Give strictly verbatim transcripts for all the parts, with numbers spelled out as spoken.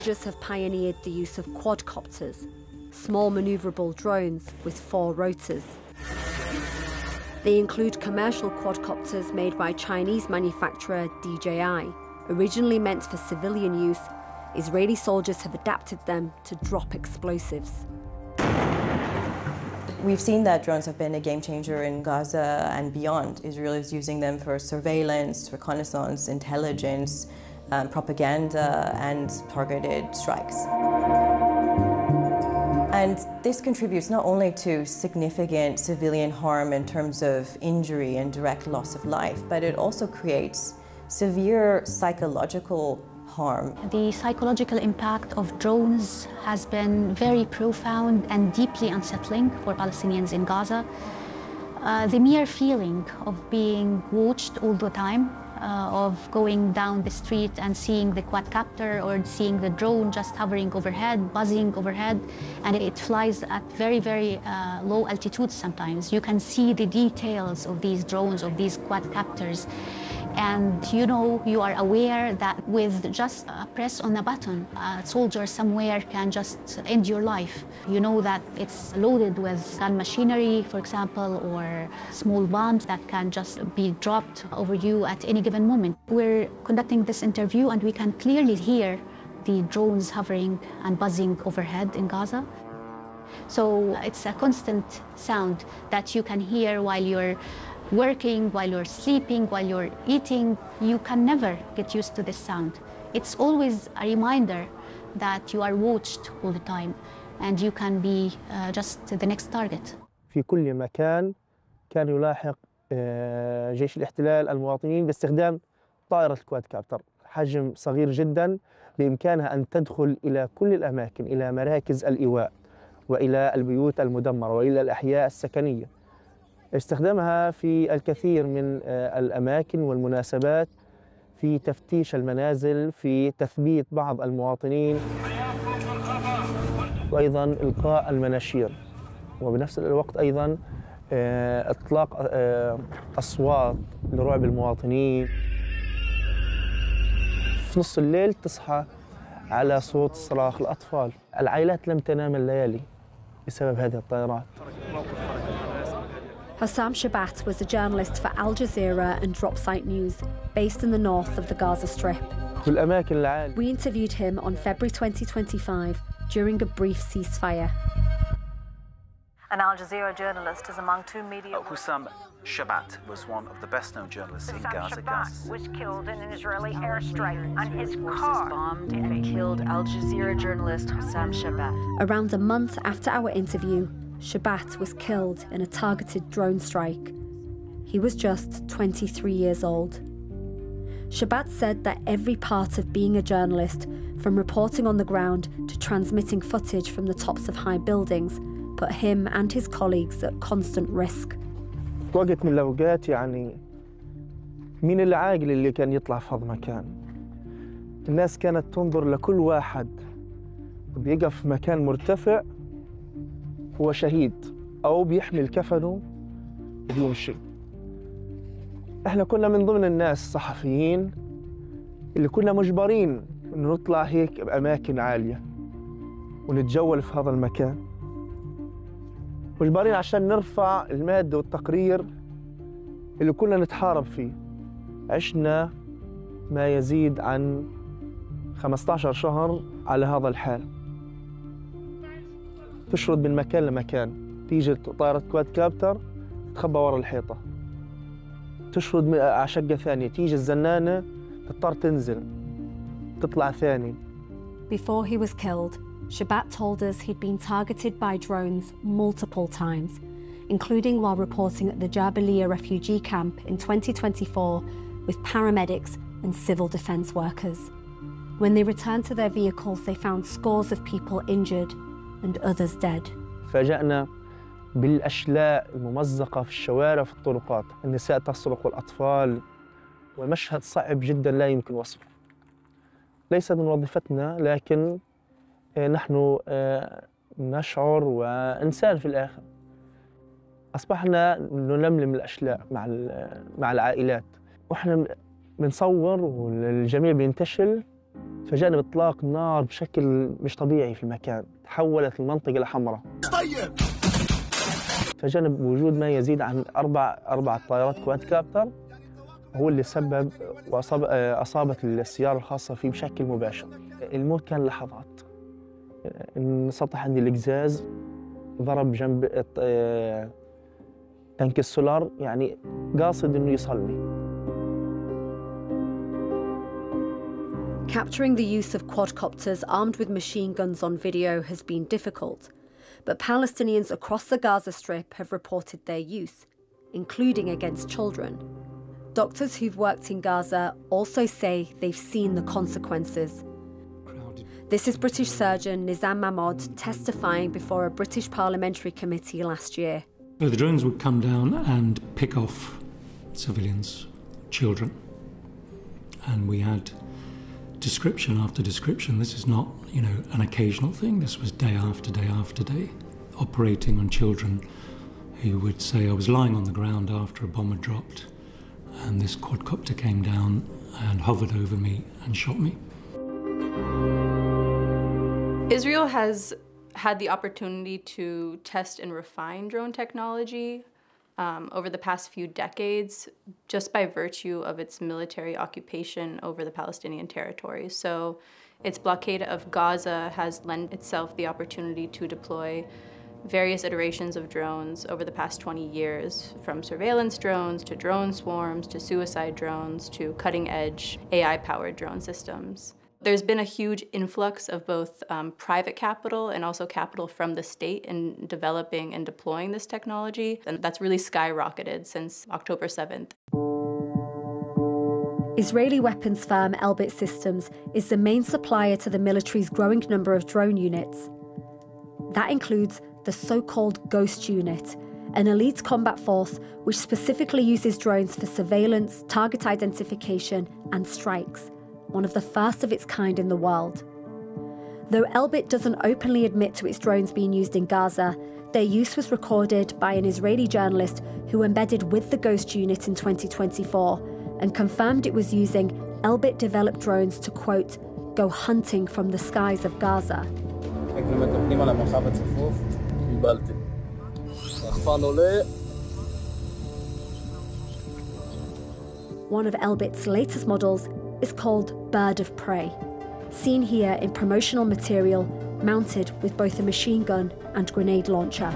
Soldiers have pioneered the use of quadcopters, small manoeuvrable drones with four rotors. They include commercial quadcopters made by Chinese manufacturer D J I. Originally meant for civilian use, Israeli soldiers have adapted them to drop explosives. We've seen that drones have been a game changer in Gaza and beyond. Israel is using them for surveillance, reconnaissance, intelligence, um, propaganda, and targeted strikes. And this contributes not only to significant civilian harm in terms of injury and direct loss of life, but it also creates severe psychological harm. The psychological impact of drones has been very profound and deeply unsettling for Palestinians in Gaza. Uh, the mere feeling of being watched all the time, Uh, of going down the street and seeing the quadcopter or seeing the drone just hovering overhead, buzzing overhead, and it flies at very, very uh, low altitudes sometimes. You can see the details of these drones, of these quadcopters. And you know, you are aware that with just a press on a button, a soldier somewhere can just end your life. You know that it's loaded with gun machinery, for example, or small bombs that can just be dropped over you at any given moment. We're conducting this interview and we can clearly hear the drones hovering and buzzing overhead in Gaza. So it's a constant sound that you can hear while you're working, while you're sleeping, while you're eating. You can never get used to this sound. It's always a reminder that you are watched all the time and you can be uh, just the next target. في كل مكان كان يلاحق جيش الاحتلال المواطنين باستخدام طائرة الكوادكابتر، حجم صغير جدا بإمكانها أن تدخل إلى كل الأماكن، إلى مراكز الإيواء وإلى البيوت المدمرة وإلى الأحياء السكنية. استخدامها في الكثير من الأماكن والمناسبات، في تفتيش المنازل، في تثبيت بعض المواطنين، وأيضا إلقاء المناشير، وبنفس الوقت أيضا إطلاق أصوات لرعب المواطنين. في نص الليل تصحى على صوت صراخ الأطفال. العائلات لم تنام الليالي بسبب هذه الطائرات. Hossam Shabat was a journalist for Al Jazeera and Dropsite News, based in the north of the Gaza Strip. We interviewed him on February twenty twenty-five during a brief ceasefire. An Al Jazeera journalist is among two media... Uh, Hossam Shabat was one of the best-known journalists in Gaza. Hossam Shabat was killed in an Israeli airstrike and his car bombed and killed Al Jazeera journalist Hossam Shabat. Around a month after our interview, Shabat was killed in a targeted drone strike. He was just twenty-three years old. Shabat said that every part of being a journalist, from reporting on the ground to transmitting footage from the tops of high buildings, put him and his colleagues at constant risk. وقت من الأوقات يعني مين العاقل اللي كان يطلع في هذا المكان؟ الناس كانت تنظر لكل واحد بيقف في مكان مرتفع هو شهيد أو بيحمل كفنه وبيمشي. احنا كنا من ضمن الناس الصحفيين اللي كنا مجبرين إنه نطلع هيك بأماكن عالية ونتجول في هذا المكان. مجبرين عشان نرفع المادة والتقرير اللي كنا نتحارب فيه. عشنا ما يزيد عن خمسة عشر شهر على هذا الحال. تشرد من مكان لمكان، تيجي طائرة كوادكابتر تخبى ورا الحيطة. تشرد على شقة ثانية، تيجي الزنانة تضطر تنزل، تطلع ثاني. Before he was killed, Shabat told us he'd been targeted by drones multiple times, including while reporting at the Jabalia refugee camp in twenty twenty-four with paramedics and civil defence workers. When they returned to their vehicles, they found scores of people injured and others dead. فاجأنا بالأشلاء الممزقة في الشوارع في الطرقات، النساء تصرخ والأطفال، ومشهد صعب جدا لا يمكن وصفه. ليس من وظيفتنا لكن نحن نشعر وإنسان في الآخر. أصبحنا نلملم الأشلاء مع مع العائلات، وإحنا بنصور والجميع بينتشل فجأة بإطلاق نار بشكل مش طبيعي في المكان، تحولت المنطقة لحمراء. فجأة بوجود ما يزيد عن أربع أربع طائرات كواد كابتر هو اللي سبب وأصاب أصابت السيارة الخاصة فيه بشكل مباشر. الموت كان لحظات. انسطح عندي الإقزاز، ضرب جنب تنك السولار، يعني قاصد إنه يصلني. Capturing the use of quadcopters armed with machine guns on video has been difficult, but Palestinians across the Gaza Strip have reported their use, including against children. Doctors who've worked in Gaza also say they've seen the consequences. This is British surgeon Nizam Mahmoud testifying before a British parliamentary committee last year. So the drones would come down and pick off civilians, children, and we had description after description. This is not, you know, an occasional thing. This was day after day after day, operating on children who would say, I was lying on the ground after a bomb had dropped, and this quadcopter came down and hovered over me and shot me. Israel has had the opportunity to test and refine drone technology Um, over the past few decades, just by virtue of its military occupation over the Palestinian territories. So its blockade of Gaza has lent itself the opportunity to deploy various iterations of drones over the past twenty years, from surveillance drones to drone swarms to suicide drones to cutting-edge A I-powered drone systems. There's been a huge influx of both um, private capital and also capital from the state in developing and deploying this technology, and that's really skyrocketed since October seventh. Israeli weapons firm Elbit Systems is the main supplier to the military's growing number of drone units. That includes the so-called Ghost Unit, an elite combat force which specifically uses drones for surveillance, target identification, and strikes. One of the first of its kind in the world. Though Elbit doesn't openly admit to its drones being used in Gaza, their use was recorded by an Israeli journalist who embedded with the Ghost Unit in twenty twenty-four and confirmed it was using Elbit-developed drones to, quote, go hunting from the skies of Gaza. One of Elbit's latest models is called Bird of Prey, seen here in promotional material mounted with both a machine gun and grenade launcher.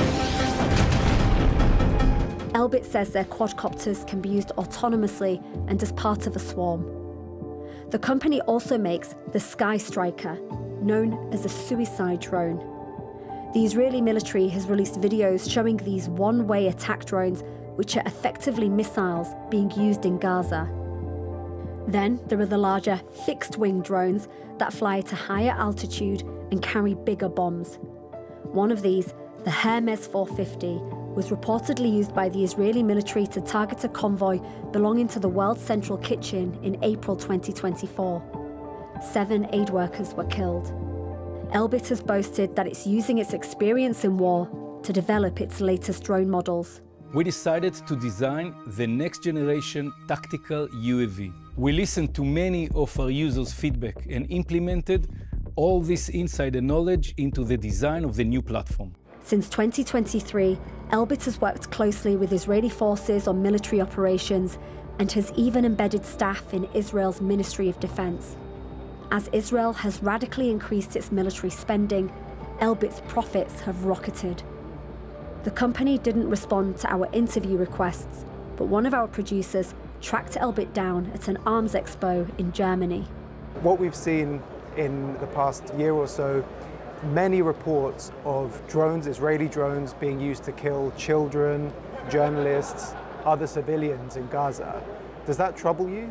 Elbit says their quadcopters can be used autonomously and as part of a swarm. The company also makes the Sky Striker, known as a suicide drone. The Israeli military has released videos showing these one-way attack drones, which are effectively missiles being used in Gaza. Then there are the larger fixed-wing drones that fly at a higher altitude and carry bigger bombs. One of these, the Hermes four fifty, was reportedly used by the Israeli military to target a convoy belonging to the World Central Kitchen in April twenty twenty-four. Seven aid workers were killed. Elbit has boasted that it's using its experience in war to develop its latest drone models. We decided to design the next generation tactical U A V. We listened to many of our users' feedback and implemented all this insider knowledge into the design of the new platform. Since twenty twenty-three, Elbit has worked closely with Israeli forces on military operations and has even embedded staff in Israel's Ministry of Defense. As Israel has radically increased its military spending, Elbit's profits have rocketed. The company didn't respond to our interview requests, but one of our producers tracked Elbit down at an arms expo in Germany. What we've seen in the past year or so, many reports of drones, Israeli drones, being used to kill children, journalists, other civilians in Gaza. Does that trouble you?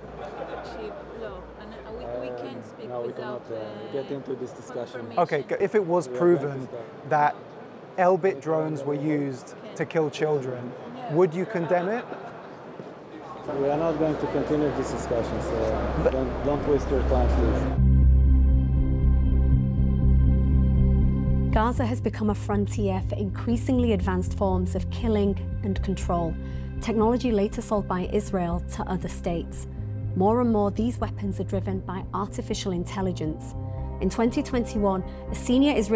No, we cannot uh, get into this discussion. Okay, if it was proven that Elbit drones were used to kill children, would you condemn it? We are not going to continue this discussion, so but, don't, don't waste your time, please. Gaza has become a frontier for increasingly advanced forms of killing and control, technology later sold by Israel to other states. More and more, these weapons are driven by artificial intelligence. In twenty twenty-one, a senior Israeli